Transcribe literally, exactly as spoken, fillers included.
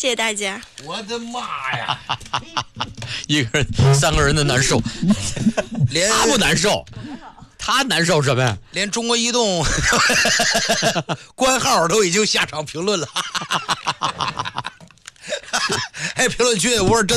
谢大家。 我的妈呀！ 一个人三个人的难受， 连他不难受，他难受什么呀？ 连中国移动官号都已经下场评论了。哎，评论区我说真。